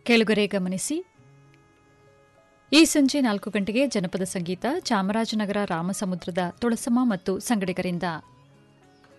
ಕೇಳುಗರೆ ಗಮನಿಸಿ, ಈ ಸಂಜೆ 4 ಗಂಟೆಗೆ ಜನಪದ ಸಂಗೀತ ಚಾಮರಾಜನಗರ ರಾಮಸಮುದ್ರದ ತುಳಸಮ್ಮ ಮತ್ತು ಸಂಗಡಿಗರಿಂದ.